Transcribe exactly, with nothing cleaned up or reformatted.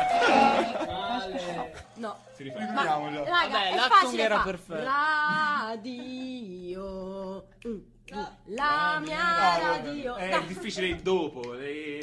No. Riprendiamolo. Raga, Vabbè, è l'acting facile era fa. perfetto. Radio. Mm, mm. La mia No, radio. è Dai. difficile il dopo.